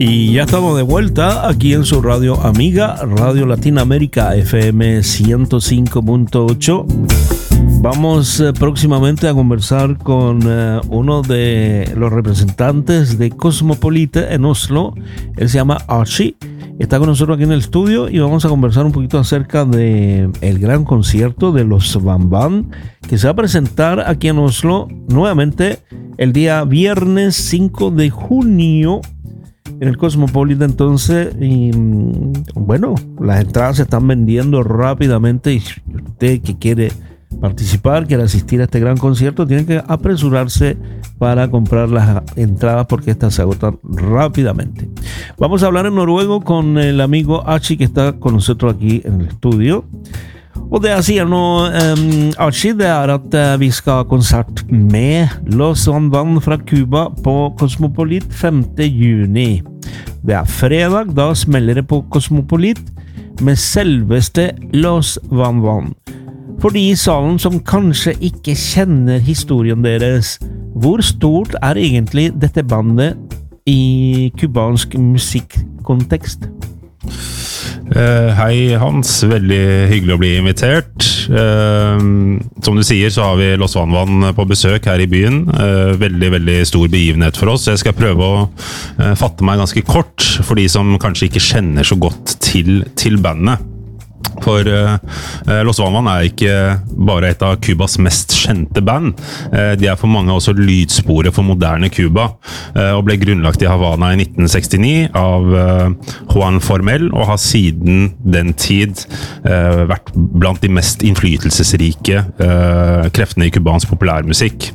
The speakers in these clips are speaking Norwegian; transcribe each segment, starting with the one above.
Y ya estamos de vuelta aquí en su radio amiga, Radio Latinoamérica FM 105.8. Vamos próximamente a conversar con uno de los representantes de Cosmopolita en Oslo. Él se llama Archie. Está con nosotros aquí en el estudio y vamos a conversar un poquito acerca de el gran concierto de los Van Van que se va a presentar aquí en Oslo nuevamente el día viernes 5 de junio en el Cosmopolitan. Entonces, y, bueno, las entradas se están vendiendo rápidamente y usted que quiere participar, quiere asistir a este gran concierto, tiene que apresurarse para comprar las entradas porque estas se agotan rápidamente. Vamos a hablar en noruego con el amigo Archie que está con nosotros aquí en el estudio. Og det jeg sier nå, Archie, det at vi skal ha konsert med Los Van Van fra Cuba på Cosmopolit 5. juni. Det fredag, da smeller det på Cosmopolit med selveste Los Van Van. For de i salen som kanskje ikke kjenner historien deres, hvor stort egentlig dette bandet i kubansk musikkontekst? Hei Hans, veldig hyggelig å bli invitert. Som du sier så har vi Los Van Van på besøk her i byen. Veldig stor begivenhet for oss. Jeg skal prøve å fatte meg ganske kort for de som kanskje ikke kjenner så godt til bandet. For Los Van Van ikke bare et av Cubas mest kjente band. De for mange også lydsporet for moderne Cuba, og ble grunnlagt i Havana i 1969 av Juan Formell, og har siden den tid vært blant de mest innflytelsesrike kreftene i kubansk populærmusikk.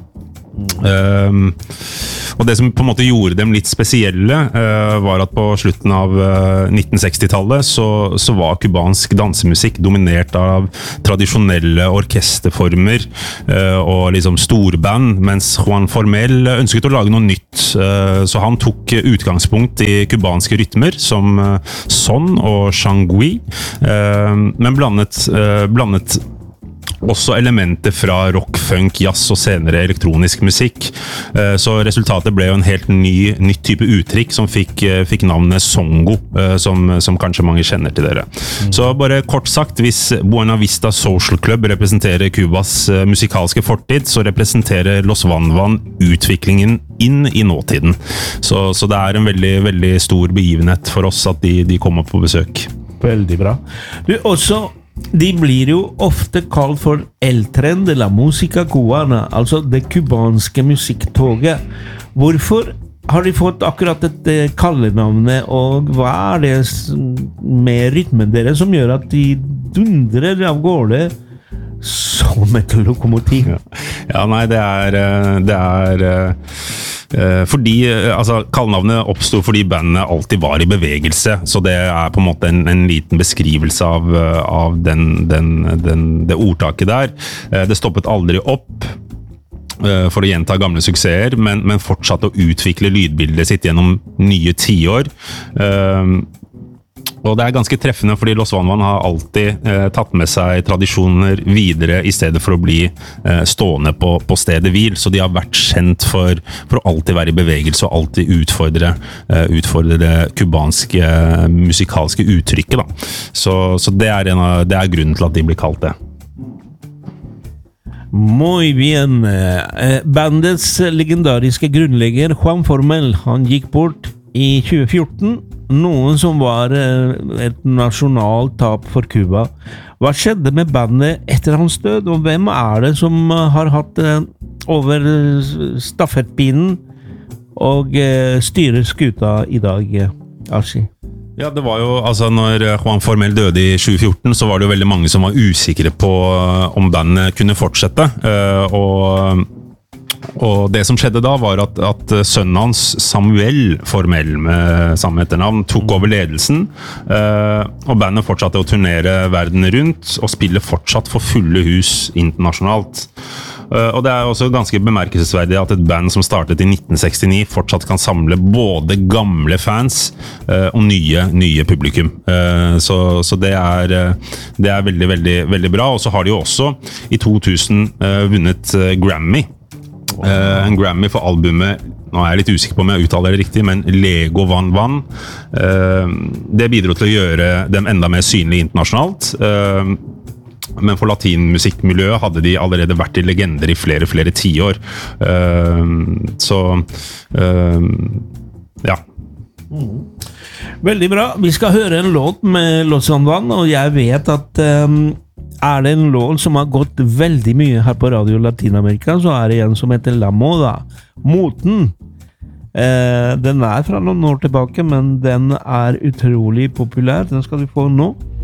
Og det som på en måte gjorde dem litt spesielle var at på slutten av 1960-tallet så var kubansk dansemusikk dominert av tradisjonelle orkesterformer og liksom storband, mens Juan Formell ønsket å lage noe nytt, så han tok utgangspunkt i kubanske rytmer som son og shangui, men blandet også elementer fra rock, funk, jazz og senere elektronisk musikk. Så resultatet ble jo en helt nytt type uttrykk som fikk navnet Songo, som kanskje mange kjenner til dere. Så bare kort sagt, hvis Buena Vista Social Club representerer Cubas musikalske fortid, så representerer Los Van Van utviklingen inn i nåtiden. Så det en veldig stor begivenhet for oss at de kommer på besøk. Veldig bra. Du, også de blir jo ofte kalt for el tren de la música cubana, altså det kubanske musikktoget. Hvorfor har de fått akkurat dette kallenavnet, og hva det med rytmen deres som gjør at de dundrer av gårde som et lokomotiv? Ja, nei, det fordi, altså, kallenavnet oppstod fordi bandet alltid var i bevegelse, så det på en måte en liten beskrivelse av det ordtaket der. Det stoppet aldri opp for å gjenta gamle suksesser, men fortsatte å utvikle lydbildet sitt gjennom nye tiår. Og det ganske treffende fordi Los Van Van har alltid tatt med seg tradisjoner videre i stedet for å bli stående på stedet hvil, så de har vært kjent for å alltid være i bevegelse og alltid utfordre det kubanske musikalske uttrykket da. Så det grunnen til at de blir kalt det. Muy bien. Bandets legendariske grunnlegger Juan Formell, han gikk bort i 2014, noen som var et nasjonalt tap for Cuba. Hva skjedde med bandet etter hans død, og hvem det som har hatt over stafettpinnen og styrer skuta i dag, Archie? Ja, det var jo, altså når Juan Formell døde i 2014, så var det jo veldig mange som var usikre på om bandet kunne fortsette, og det som skjedde da var at sønnen hans, Samuel Formell med samme etternavn, tok over ledelsen, og bandet fortsatte å turnere verden rundt og spille fortsatt for fulle hus internasjonalt. Og det også ganske bemerkelsesverdig at et band som startet i 1969 fortsatt kan samle både gamle fans og nye publikum. Så det veldig bra. Og så har de jo også i 2000 vunnet Grammy. En Grammy for albumet nå er jeg litt usikker på om jeg uttaler det riktig, men Lego Van Van, det bidro til å gjøre dem enda mer synlige internasjonalt. Men for latinmusikkmiljøet hadde de allerede vært i legender i flere tiår. Ja. Veldig bra. Vi skal høre en låt med Los Van Van, og jeg vet at er det en låt som har gått veldig mye her på Radio Latinamerika, så er det en som heter La Moda, Moten. Den er fra noen år tilbake, men den er utrolig populær. Den skal du få nå.